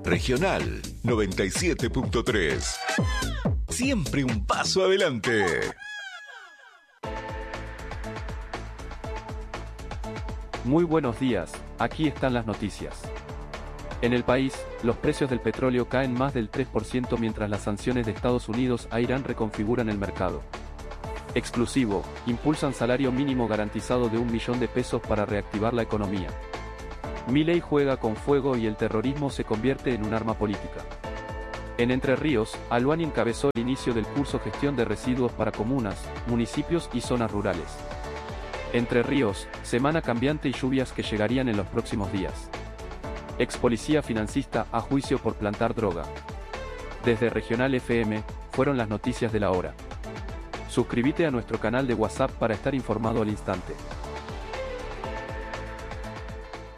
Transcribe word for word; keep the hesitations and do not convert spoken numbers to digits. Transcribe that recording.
Regional noventa y siete punto tres. Siempre un paso adelante. Muy buenos días, aquí están las noticias. En el país, los precios del petróleo caen más del tres por ciento mientras las sanciones de Estados Unidos a Irán reconfiguran el mercado. Exclusivo, impulsan salario mínimo garantizado de un millón de pesos para reactivar la economía. Milei juega con fuego y el terrorismo se convierte en un arma política. En Entre Ríos, Aluani encabezó el inicio del curso Gestión de Residuos para comunas, municipios y zonas rurales. Entre Ríos, semana cambiante y lluvias que llegarían en los próximos días. Ex policía financista a juicio por plantar droga. Desde Regional F M, fueron las noticias de la hora. Suscríbete a nuestro canal de WhatsApp para estar informado al instante.